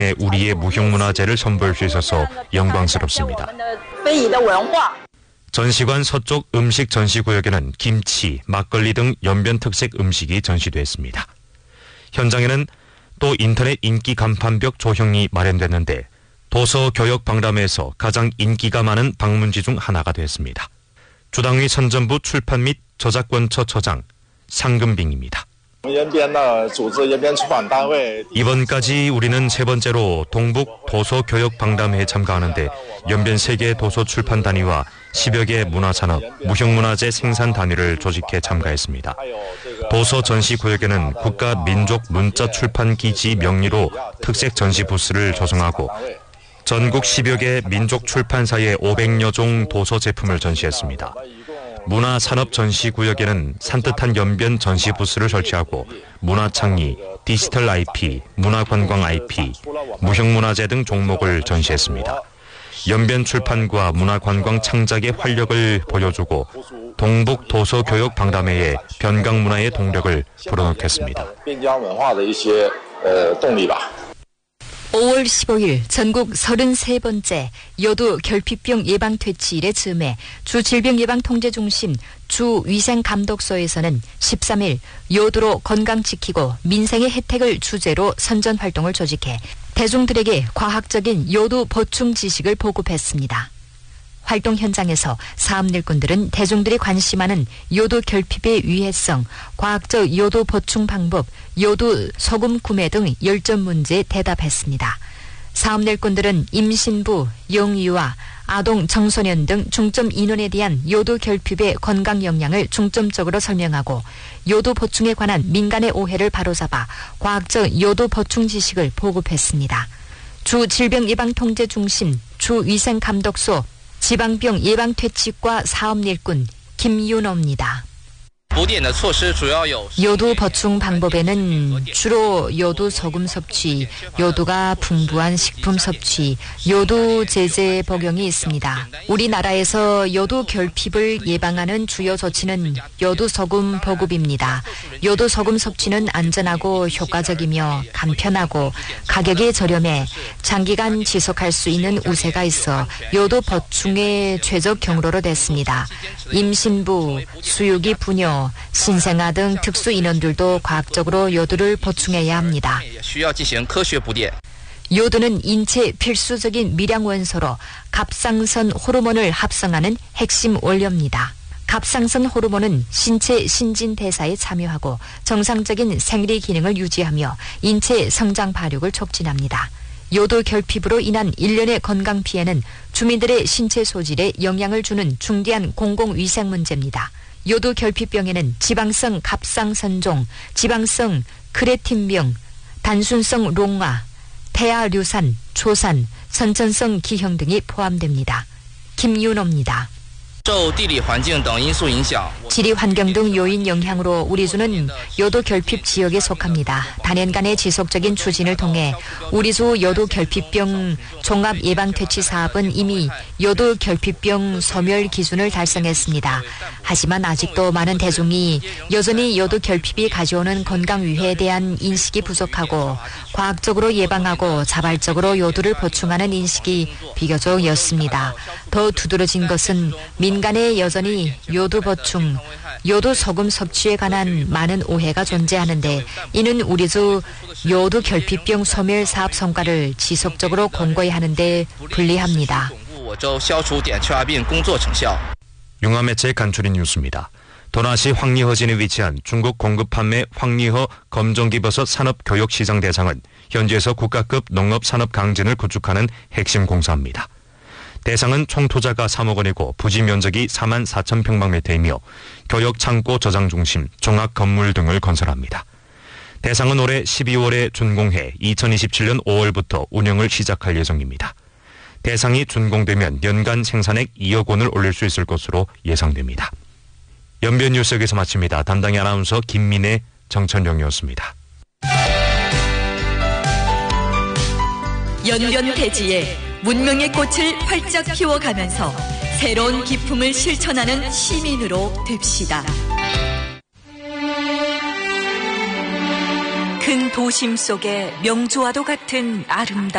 우리의 무형문화재를 선보일 수 있어서 영광스럽습니다. 전시관 서쪽 음식 전시구역에는 김치, 막걸리 등 연변 특색 음식이 전시됐습니다. 현장에는 또 인터넷 인기 간판벽 조형이 마련됐는데 도서교역박람회에서 가장 인기가 많은 방문지 중 하나가 됐습니다. 주당위 선전부 출판 및 저작권처 처장 상금빙입니다. 이번까지 우리는 세 번째로 동북 도서교역박람회에 참가하는데 연변 3개 도서출판단위와 10여 개 문화산업, 무형문화재 생산단위를 조직해 참가했습니다. 도서 전시구역에는 국가민족문자출판기지 명의로 특색 전시 부스를 조성하고 전국 10여 개 민족출판사의 500여 종 도서 제품을 전시했습니다. 문화산업 전시구역에는 산뜻한 연변 전시 부스를 설치하고 문화창의, 디지털 IP, 문화관광 IP, 무형문화재 등 종목을 전시했습니다. 연변 출판과 문화관광 창작의 활력을 보여주고 동북 도서교역박람회에 변강문화의 동력을 불어넣겠습니다. 5월 15일 전국 33번째 여도 결핍병 예방 퇴치일에 즈음해 주질병예방통제중심 주위생감독소에서는 13일 여도로 건강 지키고 민생의 혜택을 주제로 선전활동을 조직해 대중들에게 과학적인 여도 보충 지식을 보급했습니다. 활동 현장에서 사업 일꾼들은 대중들이 관심하는 요도 결핍의 위해성, 과학적 요도 보충 방법, 요도 소금 구매 등 열전 문제에 대답했습니다. 사업 일꾼들은 임신부, 영유아, 아동, 청소년 등 중점 인원에 대한 요도 결핍의 건강 영향을 중점적으로 설명하고 요도 보충에 관한 민간의 오해를 바로잡아 과학적 요도 보충 지식을 보급했습니다. 주질병예방통제중심 주위생감독소 지방병 예방퇴치과 사업일꾼 김윤호입니다. 요도 보충 방법에는 주로 요도 소금 섭취, 요도가 풍부한 식품 섭취, 요도 제재 복용이 있습니다. 우리나라에서 요도 결핍을 예방하는 주요 조치는 요도 소금 보급입니다. 요도 소금 섭취는 안전하고 효과적이며 간편하고 가격이 저렴해 장기간 지속할 수 있는 우세가 있어 요도 보충의 최적 경로로 됐습니다. 임신부, 수유기 부녀, 신생아 등 특수 인원들도 과학적으로 요도를 보충해야 합니다. 요도는 인체 필수적인 미량 원소로 갑상선 호르몬을 합성하는 핵심 원료입니다. 갑상선 호르몬은 신체 신진대사에 참여하고 정상적인 생리 기능을 유지하며 인체 성장 발육을 촉진합니다. 요도 결핍으로 인한 일련의 건강 피해는 주민들의 신체 소질에 영향을 주는 중대한 공공위생 문제입니다. 요도 결핍병에는 지방성 갑상선종, 지방성 크레틴병, 단순성 롱화, 태아류산, 초산, 선천성 기형 등이 포함됩니다. 김윤호입니다. 지리 환경 등 요인 영향으로 우리주는 요도 결핍 지역에 속합니다. 단연간의 지속적인 추진을 통해 우리주 요도 결핍병 종합 예방 퇴치 사업은 이미 요도 결핍병 소멸 기준을 달성했습니다. 하지만 아직도 많은 대중이 여전히 요도 결핍이 가져오는 건강 위해에 대한 인식이 부족하고 과학적으로 예방하고 자발적으로 요도를 보충하는 인식이 비교적 옅습니다. 더 두드러진 것은 민간에 여전히 요도 보충, 요도 소금 섭취에 관한 많은 오해가 존재하는데 이는 우리주 요도 결핍병 소멸 사업 성과를 지속적으로 공고히 하는데 불리합니다. 융화매체 간추린 뉴스입니다. 도나시 황리허진에 위치한 중국 공급 판매 황리허 검정기버섯 산업교육시장 대상은 현지에서 국가급 농업산업 강진을 구축하는 핵심 공사입니다. 대상은 총 투자가 3억 원이고 부지 면적이 4만 4천 평방미터이며 교역 창고 저장 중심, 종합 건물 등을 건설합니다. 대상은 올해 12월에 준공해 2027년 5월부터 운영을 시작할 예정입니다. 대상이 준공되면 연간 생산액 2억 원을 올릴 수 있을 것으로 예상됩니다. 연변 뉴스 여기서 마칩니다. 담당의 아나운서 김민혜, 정천영이었습니다. 연변 대지에 문명의 꽃을 활짝 피워가면서 새로운 기품을 실천하는 시민으로 됩시다. 그 같은 도심 속의 명조와도 같은 아름다움.